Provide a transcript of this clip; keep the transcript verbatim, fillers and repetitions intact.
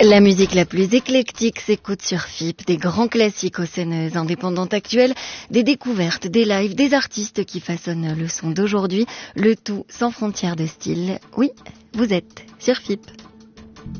La musique la plus éclectique s'écoute sur F I P, des grands classiques aux scènes indépendantes actuelles, des découvertes, des lives, des artistes qui façonnent le son d'aujourd'hui, le tout sans frontières de style. Oui, vous êtes sur F I P.